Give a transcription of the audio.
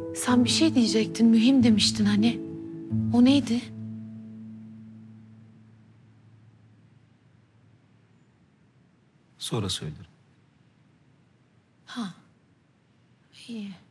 Sen bir şey diyecektin, mühim demiştin hani. O neydi? Sonra söylerim. Ha, iyi.